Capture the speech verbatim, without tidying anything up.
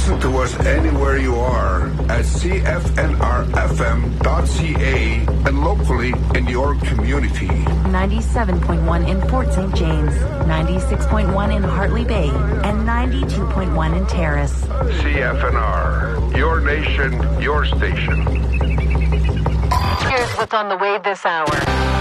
Listen to us anywhere you are at C F N R F M dot C A and locally in your community. ninety-seven point one in Fort Saint James, ninety-six point one in Hartley Bay, and ninety-two point one in Terrace. C F N R, your nation, your station. Here's what's on the way this hour.